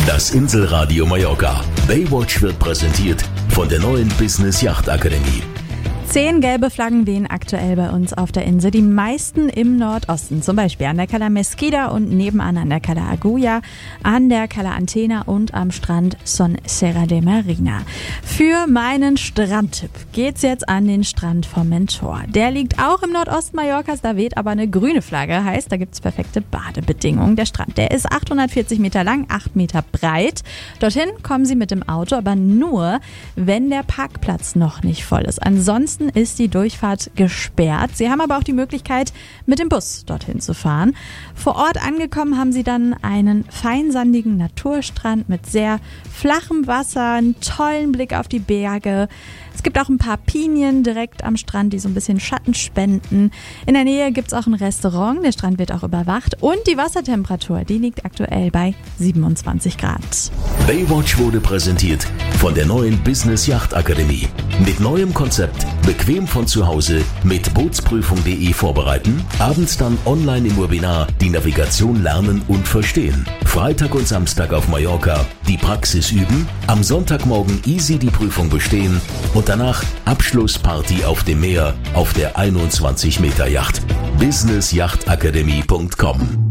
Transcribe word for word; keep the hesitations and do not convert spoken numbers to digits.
Das Inselradio Mallorca. Baywatch wird präsentiert von der neuen Business Yacht Akademie. Zehn gelbe Flaggen wehen aktuell bei uns auf der Insel, die meisten im Nordosten, zum Beispiel an der Cala Mesquida und nebenan an der Cala Agulla, an der Cala Antena und am Strand Son Serra de Marina. Für meinen Strandtipp geht's jetzt an den Strand Formentor. Der liegt auch im Nordosten Mallorcas, da weht aber eine grüne Flagge, heißt, da gibt's perfekte Badebedingungen. Der Strand, der ist achthundertvierzig Meter lang, acht Meter breit. Dorthin kommen Sie mit dem Auto, aber nur, wenn der Parkplatz noch nicht voll ist. Ansonsten ist die Durchfahrt gesperrt. Sie haben aber auch die Möglichkeit, mit dem Bus dorthin zu fahren. Vor Ort angekommen haben Sie dann einen feinsandigen Naturstrand mit sehr flachem Wasser, einen tollen Blick auf die Berge. Es gibt auch ein paar Pinien direkt am Strand, die so ein bisschen Schatten spenden. In der Nähe gibt es auch ein Restaurant, der Strand wird auch überwacht und die Wassertemperatur, die liegt aktuell bei siebenundzwanzig Grad. Baywatch wurde präsentiert von der neuen Business Yacht Akademie. Mit neuem Konzept, bequem von zu Hause mit Bootsprüfung punkt de vorbereiten, abends dann online im Webinar die Navigation lernen und verstehen. Freitag und Samstag auf Mallorca die Praxis üben, am Sonntagmorgen easy die Prüfung bestehen und danach Abschlussparty auf dem Meer auf der einundzwanzig Meter Yacht. business yacht akademie punkt com